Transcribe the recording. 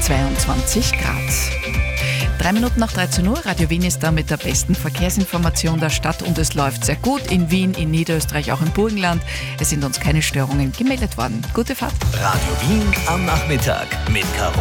22 Grad. 3 Minuten nach 13 Uhr, Radio Wien ist da mit der besten Verkehrsinformation der Stadt und es läuft sehr gut in Wien, in Niederösterreich, auch im Burgenland. Es sind uns keine Störungen gemeldet worden. Gute Fahrt. Radio Wien am Nachmittag mit Caro